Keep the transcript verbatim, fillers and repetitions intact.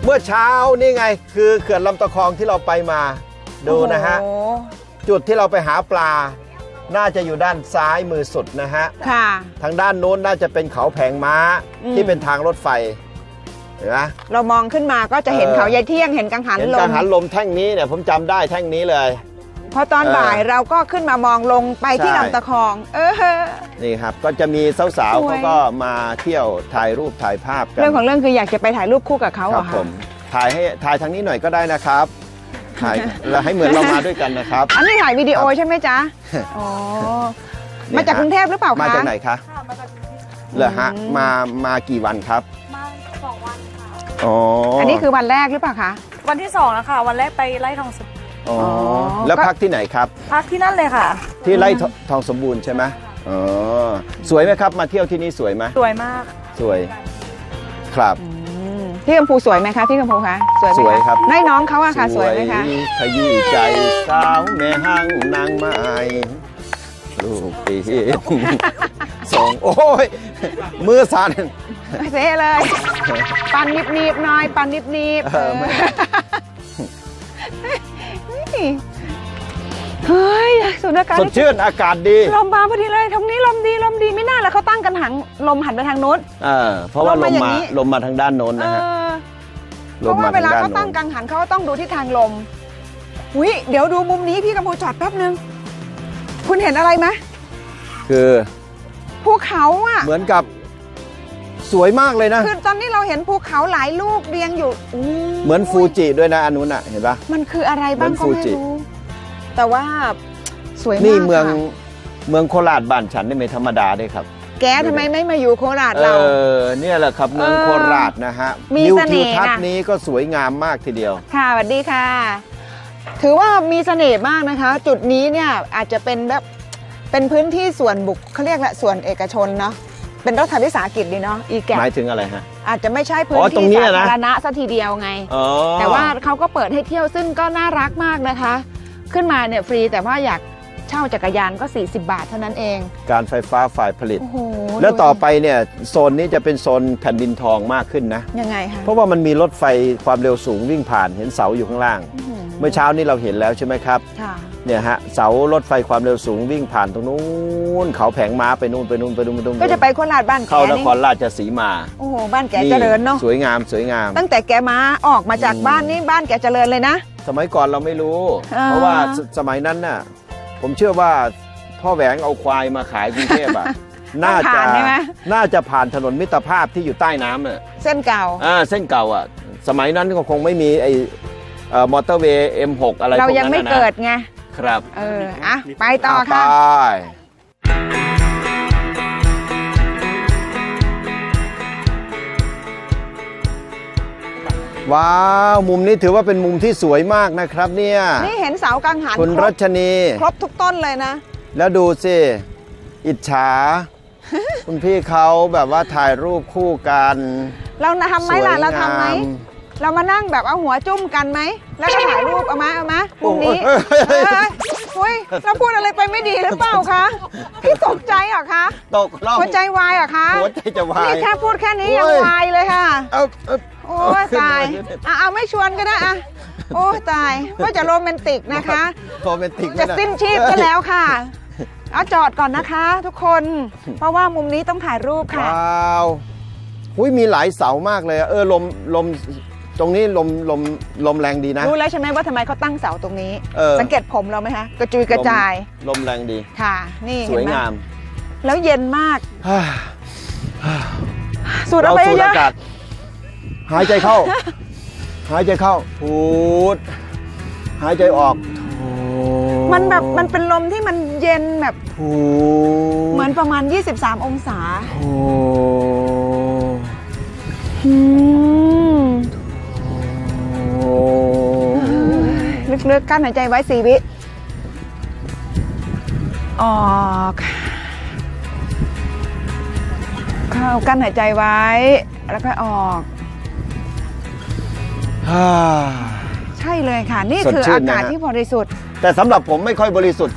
มื่อเช้านี่ไงคือเขื่อนลำตะคองที่เราไปมาดูนะฮะจุดที่เราไปหาปลาน่าจะอยู่ด้านซ้ายมือสุดนะฮะค่ะทางด้านโน้นน่าจะเป็นเขาแผงม้าที่เป็นทางรถไฟเห็นไหมเรามองขึ้นมาก็จะเห็นเขายายเที่ยงเห็นกังหันลมเห็นกังหันลมแท่งนี้เนี่ยผมจำได้แท่งนี้เลยพอตอนบ่ายเราก็ขึ้นมามองลงไปที่ลำตะคองเออนี่ครับก็จะมีสาวๆเขาก็มาเที่ยวถ่ายรูปถ่ายภาพกันเรื่องของเรื่องคืออยากจะไปถ่ายรูปคู่กับเขาครับผมถ่ายให้ถ่ายทางนี้หน่อยก็ได้นะครับถ่ายแล้วให้เหมือนเรามาด้วยกันนะครับอันนี้ถ่ายวิดีโอใช่ไหมจ๊ะอ๋อมาจากกรุงเทพหรือเปล่าคะมาจากไหนคะเหรอฮะมามากี่วันครับมาสองวันค่ะอ๋ออันนี้คือวันแรกหรือเปล่าคะวันที่สองแล้วค่ะวันแรกไปไร่ทองสมอ๋อแล้วพักที่ไหนครับพักที่นั่นเลยค่ะที่ไร่ทองสมบูรณ์ใช่ไหมอ๋อสวยไหมครับมาเที่ยวที่นี่สวยไหมสวยมากสวยครับพี่กัมพูสวยไหมคะพี่กัมพูคะสวยสวยครับน้น้องเขาอะค่ะสวยไหมคะขยี้ใจสาวแม่ห้างนางไม้ลูกปีสองโอ้ยมือสั่นเซ่เลยปันนิบนิบหน่อยปันนิบนิบเฮ้ยสูดอากาศสดชื่นอากาศดีลมมาพอดีเลยตรงนี้ลมดีลมดีไม่น่าแล้วเขาตั้งกันหันลมหันไปทางโน้นเออเพราะว่าลมมาลมมาทางด้านโน้นนะฮะเพราะว่าเวลาเขาตั้งกังหันเขาต้องดูทิศทางลมอุ้ยเดี๋ยวดูมุมนี้พี่กัมพูจอดแป๊บนึงคุณเห็นอะไรไหมคือภูเขาอะเหมือนกับสวยมากเลยนะคือตอนนี้เราเห็นภูเขาหลายลูกเรียงอยู่เหมือนฟูจิด้วยนะอันนู้นอ่ะเห็นปะมันคืออะไรบ้างก็ไม่รู้แต่ว่าสวยมากนี่เมืองเมืองโคราชบ้านฉันนี่ไม่ธรรมดาด้วยครับแกทำไมไม่มาอยู่โคราชเราเออเนี่ยแหละครับเมืองโคราชนะฮะมีเสน่ห์ทิวทัศน์นี้ก็สวยงามมากทีเดียวค่ะสวัสดีค่ะถือว่ามีเสน่ห์มากนะคะจุดนี้เนี่ยอาจจะเป็นแบบเป็นพื้นที่ส่วนบุคเขาเรียกแหละส่วนเอกชนเนาะเป็นรัฐวิสาหกิจดีเนาะอีแกหมายถึงอะไรฮะอาจจะไม่ใช่พื้นที่สาธารณะซะทีเดียวไงแต่ว่าเขาก็เปิดให้เที่ยวซึ่งก็น่ารักมากนะคะขึ้นมาเนี่ยฟรีแต่ว่าอยากเช่าจักรยานก็สี่สิบบาทเท่านั้นเองการไฟฟ้าฝ่ายผลิตแล้วต่อไปเนี่ยโซนนี้จะเป็นโซนแผ่นดินทองมากขึ้นนะยังไงคะเพราะว่ามันมีรถไฟความเร็วสูงวิ่งผ่านเห็นเสาอยู่ข้างล่างเมื่อเช้านี้เราเห็นแล้วใช่ไหมครับเนี่ยฮะเสารถไฟความเร็วสูงวิ่งผ่านตรงนู้นเขาแผงม้าไปนู่นไปนู่นไปนู่นไปนู่นก็จะไปโคราชบ้านแกเข้านครราชสีมาโอ้โหบ้านแกเจริญเนาะสวยงามสวยงามตั้งแต่แกม้าออกมาจากบ้านนี้บ้านแกเจริญเลยนะสมัยก่อนเราไม่รู้เพราะว่าสมัยนั้นน่ะผมเชื่อว่าพ่อแหวงเอาควายมาขายกรุงเทพอ่ะน่าจะน่าจะผ่านถนนมิตรภาพที่อยู่ใต้น้ำอ่ะเส้นเก่าอ่าเส้นเก่าอ่ะสมัยนั้นก็คงไม่มีไอ้มอเตอร์เวย์ เอ็ม หก อะไรพวกนั้นนะเรายังไม่เกิดไงครับเอออ่ะไปต่อค่ะว้าวมุมนี้ถือว่าเป็นมุมที่สวยมากนะครับเนี่ยนี่เห็นเสากังหันคุณรัชนีครบทุกต้นเลยนะแล้วดูสิอิจฉา คุณพี่เขาแบบว่าถ่ายรูปคู่กันเราทำไหมล่ะเราทำไหมเรามานั่งแบบเอาหัวจุ่มกันไหมแล้วก็ถ่ายรูปเอามาเอามามุมนี้เฮ้ยเราพูดอะไรไปไม่ดีหรือเปล่าคะพี่ตกใจเหรอคะตกหัวใจวายเหรอคะหัวใจจะวายนี่แค่พูดแค่นี้ยังวายเลยค่ะโอ้ตายอ่ะเอาไม่ชวนก็ได้อ่ะโอ้ตายว่าจะโรแมนติกนะคะโรแมนติกจะสิ้นชีพก็แล้วค่ะเอาจอดก่อนนะคะทุกคนเพราะว่ามุมนี้ต้องถ่ายรูปค่ะว้าวหุ้ยมีหลายเสามากเลยเออลมลมตรงนี้ลมลมลมแรงดีนะรู้แล้วใช่ไหมว่าทำไมเขาตั้งเสาตรงนี้สังเกตผมเราไหมคะกระจุยกระจายลมแรงดีค่ะนี่สวยงามแล้วเย็นมากสูดเอาไปเยอะหายใจเข้าหายใจเข้าพูดหายใจออกมันแบบมันเป็นลมที่มันเย็นแบบเหมือนประมาณยี่สิบสามองศาลึกๆกั้นหายใจไว้สี่วิออกเข้ากั้นหายใจไว้แล้วก็ออกใช่เลยค่ะนี่คืออากาศที่บริสุทธิ์แต่สำหรับผมไม่ค่อยบริสุทธิ์